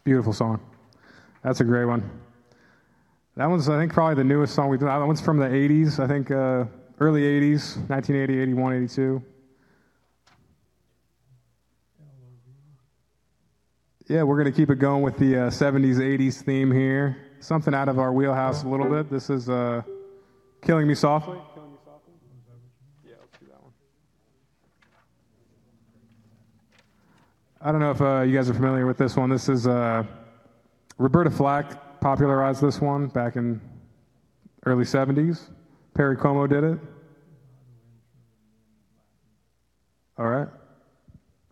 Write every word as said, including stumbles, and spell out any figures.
Beautiful song. That's a great one. That one's, I think, probably the newest song we've done. That one's from the eighties, I think, uh, early eighties, nineteen eighty, eighty-one, eighty-two. Yeah, we're going to keep it going with the uh, seventies, eighties theme here. Something out of our wheelhouse a little bit. This is uh, Killing Me Softly. Killing Me Softly? Yeah, let's do that one. I don't know if uh, you guys are familiar with this one. This is uh, Roberta Flack popularized this one back in early seventies. Perry Como did it. All right.